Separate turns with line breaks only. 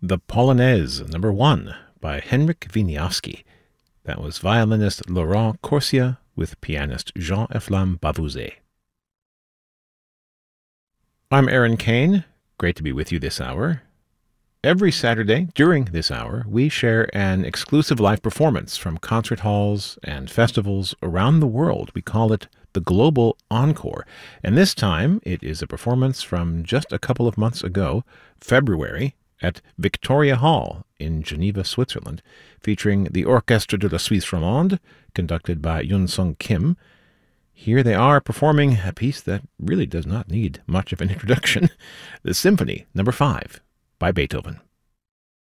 The Polonaise, number 1, by Henryk Wieniawski. That was violinist Laurent Corsia with pianist Jean-Efflam Bavouzet. I'm Aaron Kane. Great to be with you this hour. Every Saturday, during this hour, we share an exclusive live performance from concert halls and festivals around the world. We call it the Global Encore. And this time, it is a performance from just a couple of months ago, February, at Victoria Hall in Geneva, Switzerland, featuring the Orchestre de la Suisse Romande, conducted by Yun Sung Kim. Here they are performing a piece that really does not need much of an introduction, the Symphony No. 5 by Beethoven.